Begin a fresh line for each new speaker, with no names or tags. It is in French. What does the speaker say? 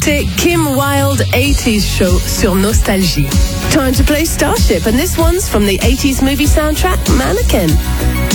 écouter Kim Wilde 80s Show sur Nostalgie. Time to play Starship, and this one's from the 80s movie soundtrack Mannequin.